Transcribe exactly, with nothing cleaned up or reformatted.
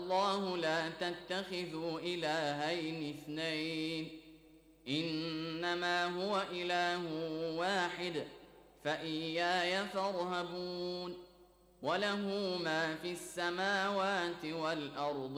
الله لا تتخذوا إلهين اثنين إنما هو إله واحد فإياي فارهبون وله ما في السماوات والأرض